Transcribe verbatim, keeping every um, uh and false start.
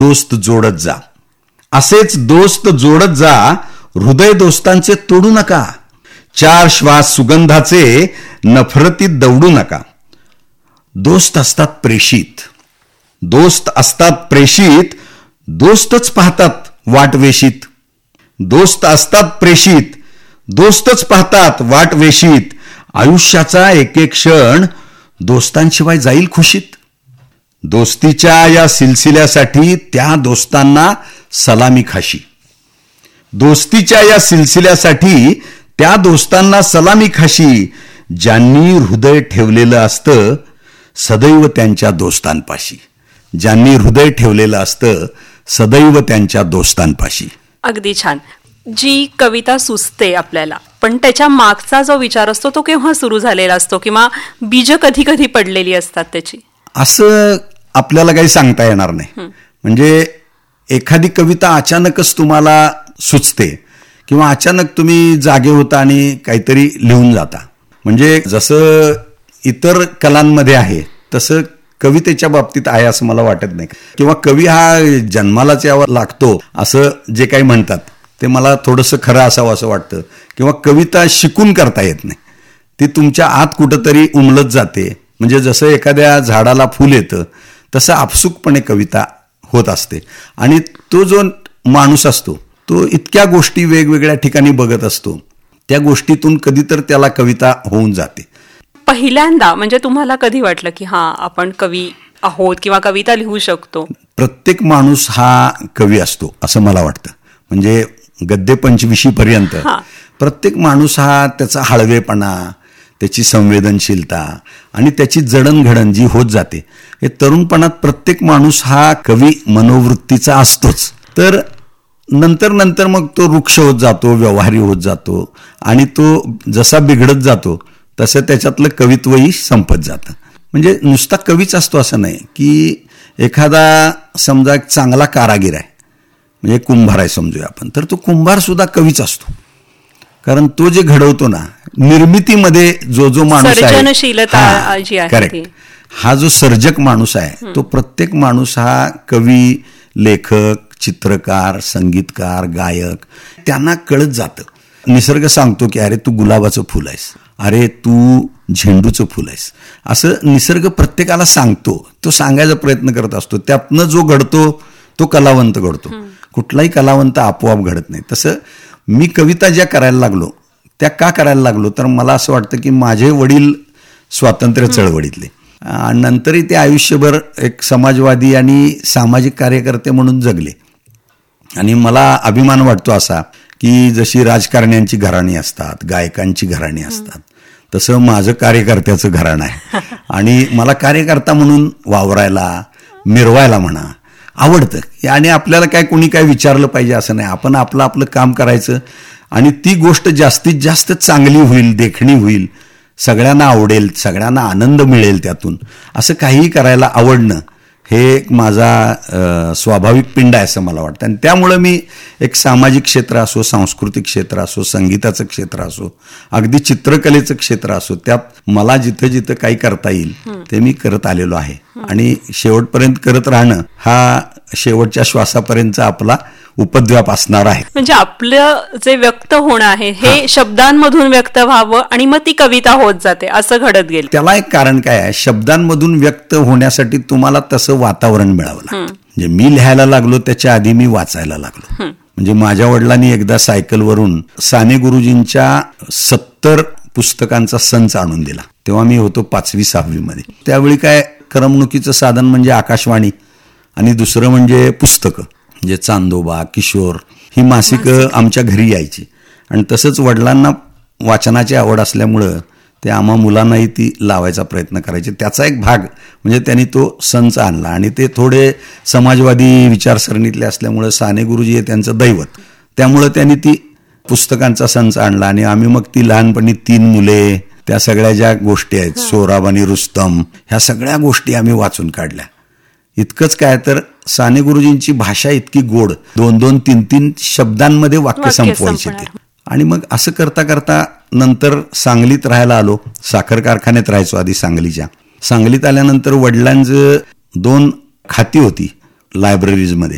दोस्त जोडत जा. असेच दोस्त जोडत जा, हृदय दोस्तांचे तोडू नका. चार श्वास सुगंधाचे, नफरतीत दौडू नका. दोस्त असतात प्रेषित, दोस्त असतात प्रेषित, दोस्तच पाहतात वाटवेशीत. दोस्त असतात प्रेषित, दोस्तच पाहतात वाटवेशीत. आयुष्याचा एक एक क्षण दोस्तांशिवाय जाईल खुशीत. दोस्तीच्या या सिलसिल्यासाठी त्या दोस्तांना सलामी खाशी. दोस्तीच्या या सिलसिल्यासाठी त्या दोस्तांना सलामी खाशी. ज्यांनी हृदय ठेवलेलं असतं सदैव त्यांच्या दोस्तांपाशी. ज्यांनी हृदय ठेवलेलं असतं सदैव त्यांच्या दोस्तांपाशी. अगदी छान. जी कविता सुचते आपल्याला, पण त्याच्या मागचा जो विचार असतो तो केव्हा सुरू झालेला असतो किंवा बीज कधी कधी पडलेली असतात त्याची, असं आपल्याला काही सांगता येणार नाही. म्हणजे एखादी कविता अचानकच तुम्हाला सुचते किंवा अचानक तुम्ही जागे होता आणि काहीतरी लिहून जाता. म्हणजे जसं इतर कलांमध्ये आहे तसं कवितेच्या बाबतीत आहे असं मला वाटत नाही. किंवा कवी हा जन्मालाच यावा लागतो असं जे काही म्हणतात ते मला थोडंसं खरं असावं असं वाटतं. किंवा कविता शिकून करता येत नाही, ती तुमच्या आत कुठंतरी उमलत जाते. म्हणजे जसं एखाद्या झाडाला फूल येतं तसं आपसुकपणे कविता होत असते. आणि तो जो माणूस असतो तो इतक्या गोष्टी वेगवेगळ्या ठिकाणी बघत असतो, त्या गोष्टीतून कधी तर त्याला कविता होऊन जाते. पहिल्यांदा म्हणजे तुम्हाला कधी वाटलं की हा आपण कवी आहोत किंवा कविता लिहू शकतो? प्रत्येक माणूस हा कवी असतो असं मला वाटतं. म्हणजे गद्य पंचविशी पर्यंत प्रत्येक माणूस हा त्याचा हळवेपणा, त्याची संवेदनशीलता आणि त्याची जडणघडण जी होत जाते, हे तरुणपणात प्रत्येक माणूस हा कवी मनोवृत्तीचा असतोच. तर नंतर नंतर मग तो वृक्ष होत जातो, व्यवहारी होत जातो आणि तो जसा बिघडत जातो तसं त्याच्यातलं कवित्वही संपत जातं. म्हणजे नुसता कवीच असतो असं नाही की एखादा समजा एक चांगला कारागीर आहे, म्हणजे कुंभार आहे समजूया आपण, तर तो कुंभार सुद्धा कवीच असतो. कारण तो जे घडवतो ना निर्मितीमध्ये जो जो माणूस आहे, करेक्ट, हा जो सर्जक माणूस आहे तो प्रत्येक माणूस हा कवी, लेखक, चित्रकार, संगीतकार, गायक, त्यांना कळत जातं. निसर्ग सांगतो की अरे तू गुलाबाचं फुल आहेस, अरे तू झेंडूचं फुल आहेस, असं निसर्ग प्रत्येकाला सांगतो. तो सांगायचा प्रयत्न करत असतो. त्यातनं जो घडतो तो कलावंत घडतो. कुठलाही कलावंत आपोआप घडत नाही. तसं मी कविता ज्या करायला लागलो त्या का करायला लागलो तर मला असं वाटतं की माझे वडील स्वातंत्र्य चळवळीतले, नंतरही ते आयुष्यभर एक समाजवादी आणि सामाजिक कार्यकर्ते म्हणून जगले. आणि मला अभिमान वाटतो असा की जशी राजकारण्यांची घराणी असतात, गायकांची घराणी असतात, तसं माझं कार्यकर्त्याचं घराणं आहे. आणि मला कार्यकर्ता म्हणून वावरायला, मिरवायला म्हणा आवडतं. आणि आपल्याला काय कोणी काय विचारलं पाहिजे असं नाही. आपण आपलं आपलं काम करायचं आणि ती गोष्ट जास्तीत जास्त चांगली होईल, देखणी होईल, सगळ्यांना आवडेल, सगळ्यांना आनंद मिळेल त्यातून, असं काहीही करायला आवडणं हे एक माझा स्वाभाविक पिंड आहे असं मला वाटतं. आणि त्यामुळं मी एक सामाजिक क्षेत्र असो, सांस्कृतिक क्षेत्र असो, संगीताचं क्षेत्र असो, अगदी चित्रकलेचं क्षेत्र असो, त्यात मला जिथं जिथं काही करता येईल ते मी करत आलेलो आहे. आणि शेवटपर्यंत करत राहणं हा शेवटच्या श्वासापर्यंतचा आपला उपद्व्याप असणार आहे. म्हणजे आपलं जे व्यक्त होणं आहे हे शब्दांमधून व्यक्त व्हावं आणि मग ती कविता होत जाते असं घडत गेलं. त्याला एक कारण काय आहे, शब्दांमधून व्यक्त होण्यासाठी तुम्हाला तसं वातावरण मिळावं लागतं. म्हणजे मी लिहायला लागलो त्याच्या आधी मी वाचायला लागलो. म्हणजे माझ्या वडिलांनी एकदा सायकलवरून साने गुरुजींच्या सत्तर पुस्तकांचा संच आणून दिला. तेव्हा मी होतो पाचवी सहावी मध्ये. त्यावेळी काय करमणुकीचं साधन म्हणजे आकाशवाणी आणि दुसरं म्हणजे पुस्तकं, म्हणजे चांदोबा, किशोर ही मासिकं आमच्या घरी यायची. आणि तसंच वडिलांना वाचनाची आवड असल्यामुळं ते आम्हा मुलांनाही ती लावायचा प्रयत्न करायचे. त्याचा एक भाग म्हणजे त्यांनी तो संच आणला. आणि ते थोडे समाजवादी विचारसरणीतले असल्यामुळं साने गुरुजी हे त्यांचं दैवत, त्यामुळं त्यांनी ती पुस्तकांचा संच आणला. आणि आम्ही मग ती लहानपणी तीन मुले, त्या सगळ्या ज्या गोष्टी आहेत, सोराब आणि रुस्तम, ह्या सगळ्या गोष्टी आम्ही वाचून काढल्या. इतकंच काय तर साने गुरुजींची भाषा इतकी गोड, दोन दोन तीन तीन शब्दांमध्ये वाक्य संपवायचे ते. आणि मग असं करता करता नंतर सांगलीत राहायला आलो. साखर कारखान्यात राहायचो आधी सांगलीच्या. सांगलीत आल्यानंतर वडिलांचं दोन खाती होती लायब्ररीजमध्ये.